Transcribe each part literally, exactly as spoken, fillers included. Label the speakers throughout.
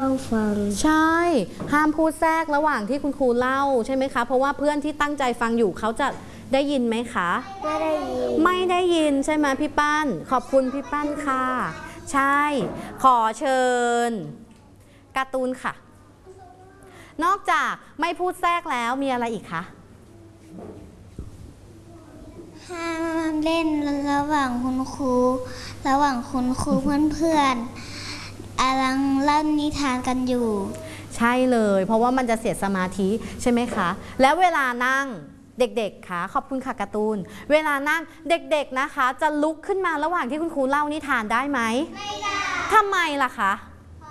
Speaker 1: ต้องฟัง
Speaker 2: ใช่ห้ามพูดแทรกระหว่างที่คุณครูเล่าใช่ไหมคะเพราะว่าเพื่อนที่ตั้งใจฟังอยู่เขาจะได้ยินไหมคะ
Speaker 1: ไม่ได้ยิน
Speaker 2: ไม่ได้ยินใช่ไหมพี่ปั้นขอบคุณพี่ปั้นค่ะใช่ขอเชิญการ์ตูนค่ะนอกจากไม่พูดแทรกแล้วมีอะไรอีกคะ
Speaker 1: ห้ามเล่นระหว่างคุณครูระหว่างคุณครูเพื่อนๆกำลังเล่านิทานกันอยู่
Speaker 2: ใช่เลยเพราะว่ามันจะเสียสมาธิใช่ไหมคะแล้วเวลานั่งเด็กๆค่ะขอบคุณค่ะการ์ตูนเวลานั่งเด็กๆนะคะจะลุกขึ้นมาระหว่างที่คุณครูเล่านิทานได้ไหมไม่ได้ทำไมล่ะคะ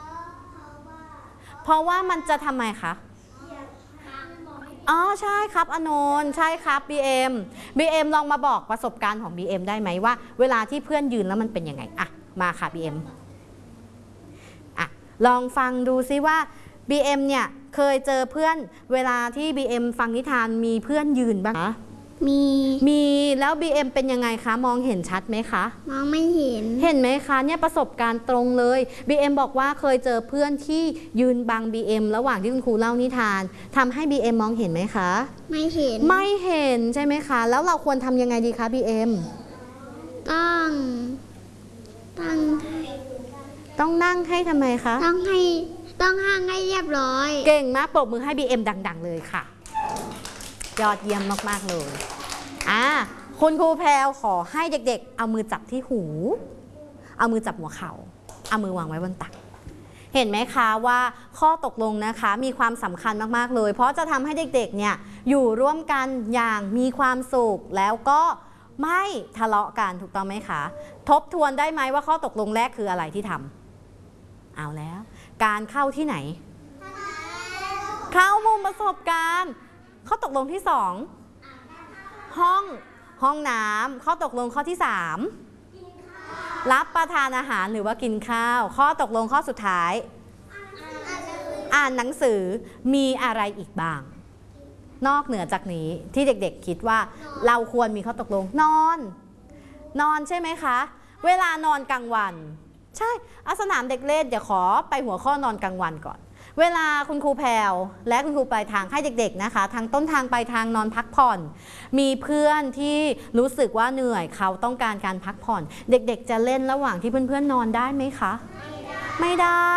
Speaker 2: เพราะว่ามันจะทำไมคะอ๋อใช่ครับอนนท์ใช่ครับ บี เอ็ม บี เอ็ม ลองมาบอกประสบการณ์ของ บี เอ็ม ได้ไหมว่าเวลาที่เพื่อนยืนแล้วมันเป็นยังไงอะมาค่ะ บี เอ็ม อะลองฟังดูซิว่า บี เอ็ม เนี่ยเคยเจอเพื่อนเวลาที่ บี เอ็ม ฟังนิทานมีเพื่อนยืนบ้างคะ
Speaker 1: มี
Speaker 2: มีแล้ว บี เอ็ม เป็นยังไงคะมองเห็นชัดไหมคะ
Speaker 1: มองไม่เห็น
Speaker 2: เห็นไหมคะเนี่ยประสบการณ์ตรงเลย บี เอ็ม บอกว่าเคยเจอเพื่อนที่ยืนบัง บี เอ็ม ระหว่างที่คุณครูเล่านิทานทำให้ บี เอ็ม มองเห็นไหมคะ
Speaker 1: ไม่เห็น
Speaker 2: ไม่เห็นใช่ไหมคะแล้วเราควรทำยังไงดีคะ บี เอ็ม
Speaker 1: ต้องต้อง
Speaker 2: ต้องนั่งให้ทำไมคะ
Speaker 1: ต้องให้ต้องห้างให้เรียบร้อย
Speaker 2: เก่งมากปรบมือให้ บี เอ็ม ดังๆเลยค่ะยอดเยี่ยมมากๆเลยอ่าคุณครูแพรวขอให้เด็กๆเอามือจับที่หูเอามือจับหัวเข่าเอามือวางไว้บนตักเห็นไหมคะว่าข้อตกลงนะคะมีความสำคัญมากๆเลยเพราะจะทำให้เด็กๆเนี่ยอยู่ร่วมกันอย่างมีความสุขแล้วก็ไม่ทะเลาะกันถูกต้องไหมคะทบทวนได้ไหมว่าข้อตกลงแรกคืออะไรที่ทำเอาแล้วการเข้าที่ไหนเข้ามุมประสบการณ์ข้อตกลงที่สองห้องห้องน้ำข้อตกลงข้อที่สามรับประทานอาหารหรือว่ากินข้าวข้อตกลงข้อสุดท้ายอ่านหนังสือมีอะไรอีกบ้างนอกเหนือจากนี้ที่เด็กๆคิดว่าเราควรมีข้อตกลงนอนนอนใช่ไหมคะเวลานอนกลางวันใช่อาสนามเด็กเล่นเดี๋ยวขอไปหัวข้อนอนกลางวันก่อนเวลาคุณครูแพรวและคุณครูปลายทางให้เด็กๆนะคะทางต้นทางปลายทางนอนพักผ่อนมีเพื่อนที่รู้สึกว่าเหนื่อยเขาต้องการการพักผ่อนเด็กๆจะเล่นระหว่างที่เพื่อนๆนอนได้ไหมคะไม่ได้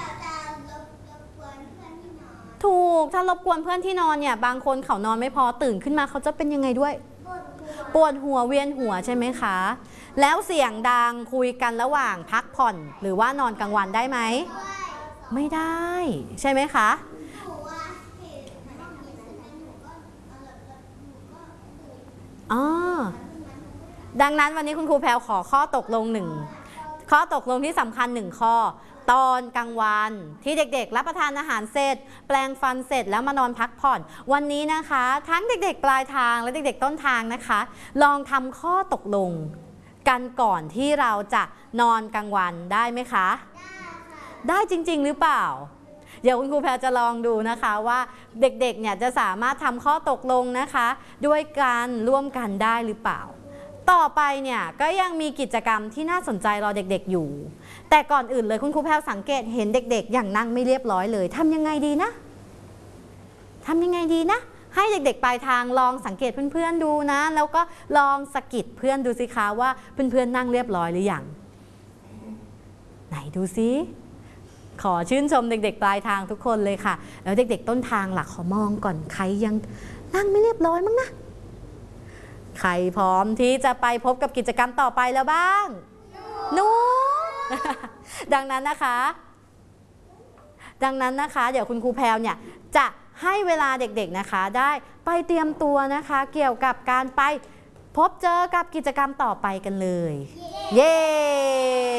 Speaker 2: ถูกถ้ารบกวนเพื่อนที่นอนเนี่ยบางคนเขานอนไม่พอตื่นขึ้นมาเขาจะเป็นยังไงด้วยปวดหัวเวียนหัวใช่ไหมคะแล้วเสียงดังคุยกันระหว่างพักผ่อนหรือว่านอนกลางวันได้ไหมไม่ได้ใช่ไหมคะอ๋อดังนั้นวันนี้คุณครูแพรวขอข้อตกลงหนึ่งข้อตกลงที่สำคัญหนึ่งข้อตอนกลางวันที่เด็กๆรับประทานอาหารเสร็จแปรงฟันเสร็จแล้วมานอนพักผ่อนวันนี้นะคะทั้งเด็กๆปลายทางและเด็กๆต้นทางนะคะลองทำข้อตกลงกันก่อนที่เราจะนอนกลางวันได้ไหมคะได้จริงๆหรือเปล่าเดี๋ยวคุณครูแพรจะลองดูนะคะว่าเด็กๆเนี่ยจะสามารถทำข้อตกลงนะคะด้วยการร่วมกันได้หรือเปล่าต่อไปเนี่ยก็ยังมีกิจกรรมที่น่าสนใจรอเด็กๆอยู่แต่ก่อนอื่นเลยคุณครูแพรสังเกตเห็นเด็กๆอย่างนั่งไม่เรียบร้อยเลยทำยังไงดีนะทำยังไงดีนะให้เด็กๆปลายทางลองสังเกตเพื่อนๆดูนะแล้วก็ลองสะกิดเพื่อนดูสิคะว่าเพื่อนๆนั่งเรียบร้อยหรือยังไหนดูซิขอชื่นชมเด็กๆปลายทางทุกคนเลยค่ะแล้วเด็กๆต้นทางล่ะขอมองก่อนใครยังนั่งไม่เรียบร้อยมั้งนะใครพร้อมที่จะไปพบกับกิจกรรมต่อไปแล้วบ้างหนูดังนั้นนะคะดังนั้นนะคะเดี๋ยวคุณครูแพรวเนี่ยจะให้เวลาเด็กๆนะคะได้ไปเตรียมตัวนะคะเกี่ยวกับการไปพบเจอกับกิจกรรมต่อไปกันเลยเย้